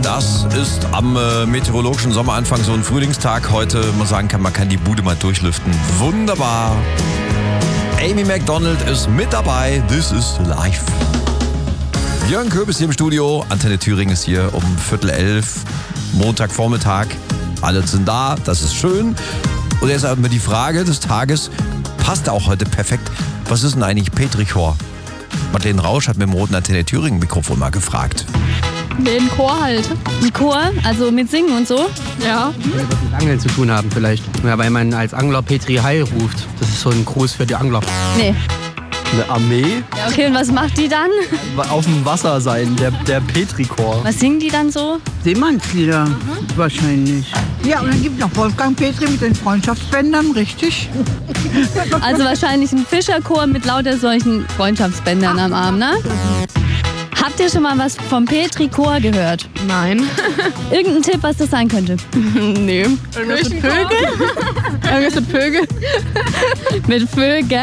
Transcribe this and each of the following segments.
Das ist am meteorologischen Sommeranfang so ein Frühlingstag. Heute, man sagen kann, man kann die Bude mal durchlüften. Wunderbar. Amy Macdonald ist mit dabei. This is live. Jörn Köbis hier im Studio. Antenne Thüringen ist hier um 10:45. Montagvormittag. Alle sind da. Das ist schön. Und jetzt haben wir die Frage des Tages. Passt auch heute perfekt. Was ist denn eigentlich Petrichor? Madeleine Rausch hat mit dem roten Antenne Thüringen Mikrofon mal gefragt. Den Chor halt. Ein Chor, also mit Singen und so? Ja. Was mit Angeln zu tun haben vielleicht. Ja, weil man als Angler Petri Heil ruft. Das ist so ein Gruß für die Angler. Nee. Eine Armee? Ja, okay, und was macht die dann? Auf dem Wasser sein, der Petrichor. Was singen die dann so? Seemannslieder wahrscheinlich. Ja, und dann gibt es noch Wolfgang Petri mit den Freundschaftsbändern, richtig? Also wahrscheinlich ein Fischerchor mit lauter solchen Freundschaftsbändern am Arm, ne? Habt ihr schon mal was vom Petrichor gehört? Nein. Irgendein Tipp, was das sein könnte? Nee. Irgendwas mit Vögel? Irgendwas mit Vögel? Mit Vögel?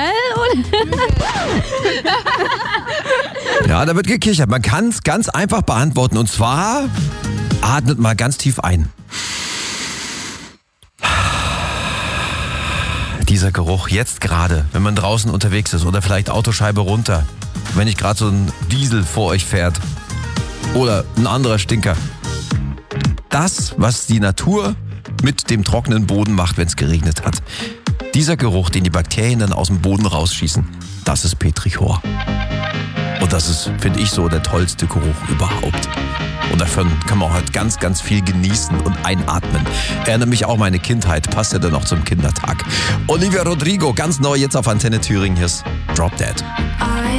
Ja, da wird gekichert. Man kann es ganz einfach beantworten. Und zwar, atmet mal ganz tief ein. Dieser Geruch jetzt gerade, wenn man draußen unterwegs ist oder vielleicht Autoscheibe runter, wenn nicht gerade so ein Diesel vor euch fährt oder ein anderer Stinker. Das, was die Natur mit dem trockenen Boden macht, wenn es geregnet hat. Dieser Geruch, den die Bakterien dann aus dem Boden rausschießen, das ist Petrichor. Und das ist, finde ich, so der tollste Geruch überhaupt. Und davon kann man heute ganz, ganz viel genießen und einatmen. Erinnert mich auch an meine Kindheit, passt ja dann auch zum Kindertag. Olivia Rodrigo, ganz neu jetzt auf Antenne Thüringen, hier ist Drop Dead.